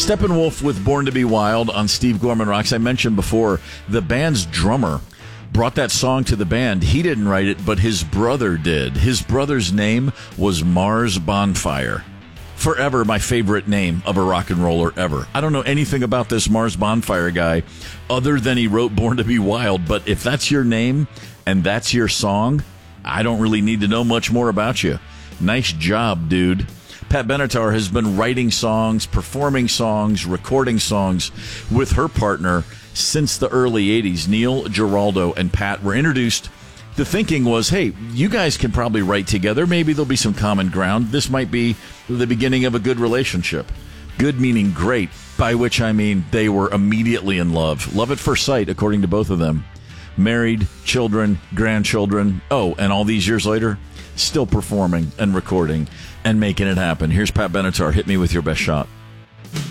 Steppenwolf with Born to Be Wild on Steve Gorman Rocks. I mentioned before, the band's drummer brought that song to the band. He didn't write it, but his brother did. His brother's name was Mars Bonfire. Forever my favorite name of a rock and roller ever. I don't know anything about this Mars Bonfire guy other than he wrote Born to Be Wild, but if that's your name and that's your song, I don't really need to know much more about you. Nice job, dude. Pat Benatar has been writing songs, performing songs, recording songs with her partner since the early 80s. Neil Giraldo and Pat were introduced. The thinking was, hey, you guys can probably write together. Maybe there'll be some common ground. This might be the beginning of a good relationship. Good meaning great, by which I mean they were immediately in love. Love at first sight, according to both of them. Married, children, grandchildren. Oh, and all these years later, still performing and recording and making it happen. Here's Pat Benatar. Hit me with your best shot.